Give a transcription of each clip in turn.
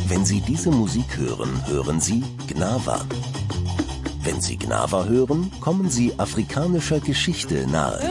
Wenn Sie diese Musik hören, hören Sie Gnawa. Wenn Sie Gnawa hören, kommen Sie afrikanischer Geschichte nahe.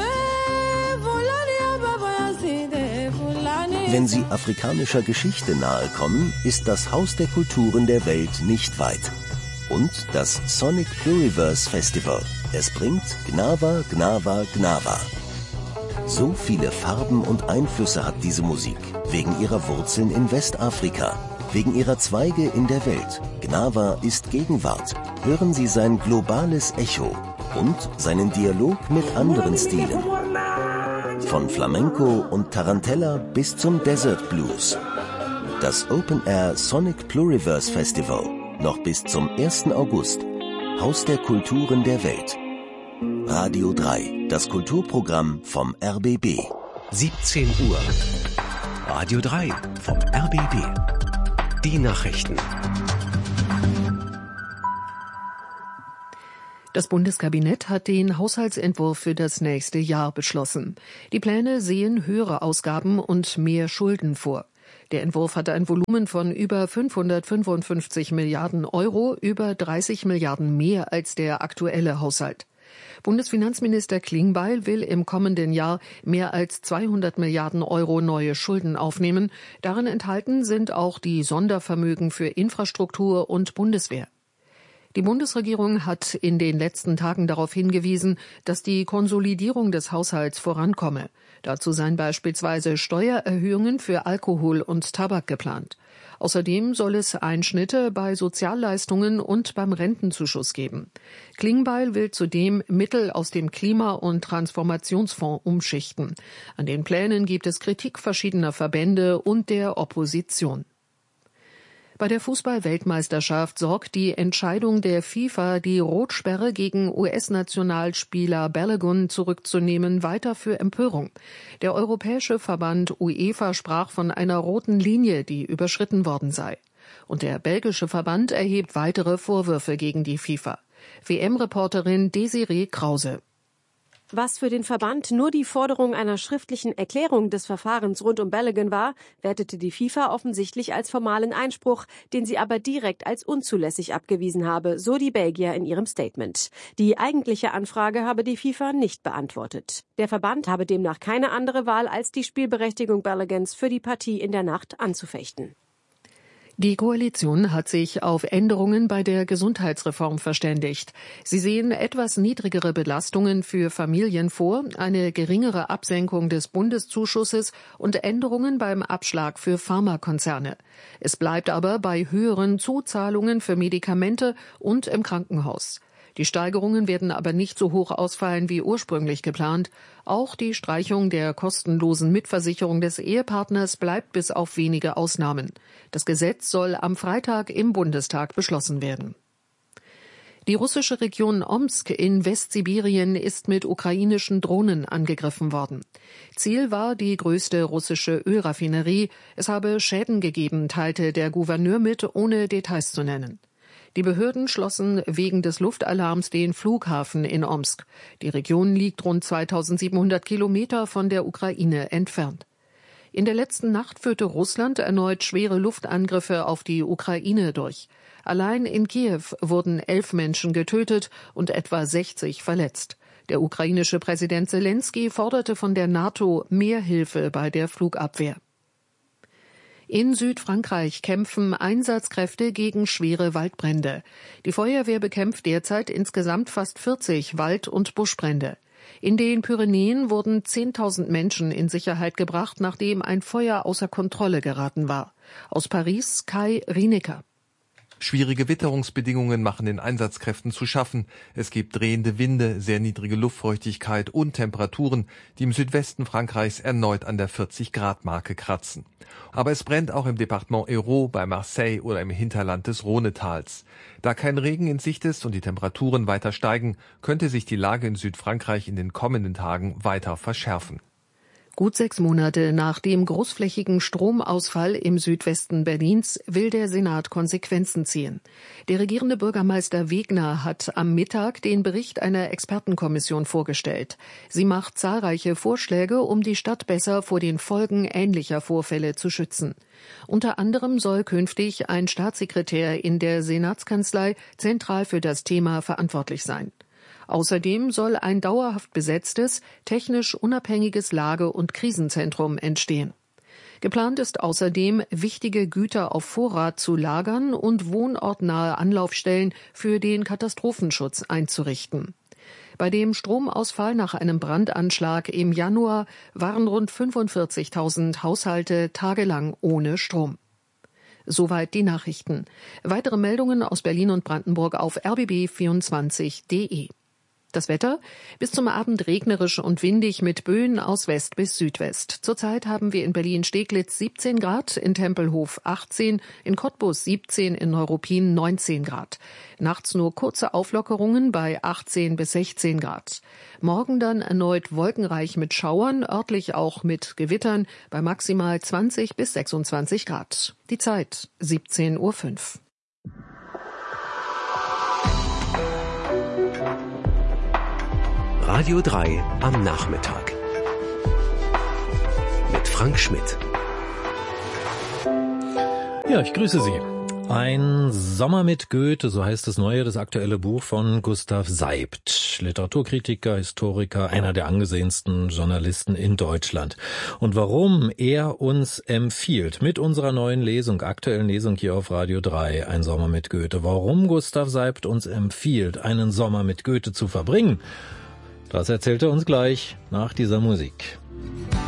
Wenn Sie afrikanischer Geschichte nahe kommen, ist das Haus der Kulturen der Welt nicht weit. Und das Sonic Pluriverse Festival. Es bringt Gnawa, Gnawa, Gnawa. So viele Farben und Einflüsse hat diese Musik, wegen ihrer Wurzeln in Westafrika, wegen ihrer Zweige in der Welt. Gnawa ist Gegenwart. Hören Sie sein globales Echo und seinen Dialog mit anderen Stilen. Von Flamenco und Tarantella bis zum Desert Blues. Das Open Air Sonic Pluriverse Festival, noch bis zum 1. August. Haus der Kulturen der Welt. Radio 3, das Kulturprogramm vom RBB. 17 Uhr. Radio 3 vom RBB. Die Nachrichten. Das Bundeskabinett hat den Haushaltsentwurf für das nächste Jahr beschlossen. Die Pläne sehen höhere Ausgaben und mehr Schulden vor. Der Entwurf hat ein Volumen von über 555 Milliarden Euro, über 30 Milliarden mehr als der aktuelle Haushalt. Bundesfinanzminister Klingbeil will im kommenden Jahr mehr als 200 Milliarden Euro neue Schulden aufnehmen. Darin enthalten sind auch die Sondervermögen für Infrastruktur und Bundeswehr. Die Bundesregierung hat in den letzten Tagen darauf hingewiesen, dass die Konsolidierung des Haushalts vorankomme. Dazu seien beispielsweise Steuererhöhungen für Alkohol und Tabak geplant. Außerdem soll es Einschnitte bei Sozialleistungen und beim Rentenzuschuss geben. Klingbeil will zudem Mittel aus dem Klima- und Transformationsfonds umschichten. An den Plänen gibt es Kritik verschiedener Verbände und der Opposition. Bei der Fußball-Weltmeisterschaft sorgt die Entscheidung der FIFA, die Rotsperre gegen US-Nationalspieler Balogun zurückzunehmen, weiter für Empörung. Der europäische Verband UEFA sprach von einer roten Linie, die überschritten worden sei. Und der belgische Verband erhebt weitere Vorwürfe gegen die FIFA. WM-Reporterin Desiree Krause. Was für den Verband nur die Forderung einer schriftlichen Erklärung des Verfahrens rund um Balogun war, wertete die FIFA offensichtlich als formalen Einspruch, den sie aber direkt als unzulässig abgewiesen habe, so die Belgier in ihrem Statement. Die eigentliche Anfrage habe die FIFA nicht beantwortet. Der Verband habe demnach keine andere Wahl, als die Spielberechtigung Baloguns für die Partie in der Nacht anzufechten. Die Koalition hat sich auf Änderungen bei der Gesundheitsreform verständigt. Sie sehen etwas niedrigere Belastungen für Familien vor, eine geringere Absenkung des Bundeszuschusses und Änderungen beim Abschlag für Pharmakonzerne. Es bleibt aber bei höheren Zuzahlungen für Medikamente und im Krankenhaus. Die Steigerungen werden aber nicht so hoch ausfallen wie ursprünglich geplant. Auch die Streichung der kostenlosen Mitversicherung des Ehepartners bleibt bis auf wenige Ausnahmen. Das Gesetz soll am Freitag im Bundestag beschlossen werden. Die russische Region Omsk in Westsibirien ist mit ukrainischen Drohnen angegriffen worden. Ziel war die größte russische Ölraffinerie. Es habe Schäden gegeben, teilte der Gouverneur mit, ohne Details zu nennen. Die Behörden schlossen wegen des Luftalarms den Flughafen in Omsk. Die Region liegt rund 2700 Kilometer von der Ukraine entfernt. In der letzten Nacht führte Russland erneut schwere Luftangriffe auf die Ukraine durch. Allein in Kiew wurden 11 Menschen getötet und etwa 60 verletzt. Der ukrainische Präsident Selenskyj forderte von der NATO mehr Hilfe bei der Flugabwehr. In Südfrankreich kämpfen Einsatzkräfte gegen schwere Waldbrände. Die Feuerwehr bekämpft derzeit insgesamt fast 40 Wald- und Buschbrände. In den Pyrenäen wurden 10.000 Menschen in Sicherheit gebracht, nachdem ein Feuer außer Kontrolle geraten war. Aus Paris Kai Rienecker. Schwierige Witterungsbedingungen machen den Einsatzkräften zu schaffen. Es gibt drehende Winde, sehr niedrige Luftfeuchtigkeit und Temperaturen, die im Südwesten Frankreichs erneut an der 40-Grad-Marke kratzen. Aber es brennt auch im Departement Hérault, bei Marseille oder im Hinterland des Rhonetals. Da kein Regen in Sicht ist und die Temperaturen weiter steigen, könnte sich die Lage in Südfrankreich in den kommenden Tagen weiter verschärfen. Gut 6 Monate nach dem großflächigen Stromausfall im Südwesten Berlins will der Senat Konsequenzen ziehen. Der regierende Bürgermeister Wegner hat am Mittag den Bericht einer Expertenkommission vorgestellt. Sie macht zahlreiche Vorschläge, um die Stadt besser vor den Folgen ähnlicher Vorfälle zu schützen. Unter anderem soll künftig ein Staatssekretär in der Senatskanzlei zentral für das Thema verantwortlich sein. Außerdem soll ein dauerhaft besetztes, technisch unabhängiges Lage- und Krisenzentrum entstehen. Geplant ist außerdem, wichtige Güter auf Vorrat zu lagern und wohnortnahe Anlaufstellen für den Katastrophenschutz einzurichten. Bei dem Stromausfall nach einem Brandanschlag im Januar waren rund 45.000 Haushalte tagelang ohne Strom. Soweit die Nachrichten. Weitere Meldungen aus Berlin und Brandenburg auf rbb24.de. Das Wetter? Bis zum Abend regnerisch und windig mit Böen aus West bis Südwest. Zurzeit haben wir in Berlin-Steglitz 17 Grad, in Tempelhof 18, in Cottbus 17, in Neuruppin 19 Grad. Nachts nur kurze Auflockerungen bei 18 bis 16 Grad. Morgen dann erneut wolkenreich mit Schauern, örtlich auch mit Gewittern bei maximal 20 bis 26 Grad. Die Zeit 17:05 Uhr. Radio 3 am Nachmittag. Mit Frank Schmidt. Ja, ich grüße Sie. Ein Sommer mit Goethe, so heißt das aktuelle Buch von Gustav Seibt. Literaturkritiker, Historiker, einer der angesehensten Journalisten in Deutschland. Und warum er uns empfiehlt, mit unserer neuen aktuellen Lesung hier auf Radio 3, ein Sommer mit Goethe, warum Gustav Seibt uns empfiehlt, einen Sommer mit Goethe zu verbringen, das erzählt er uns gleich nach dieser Musik.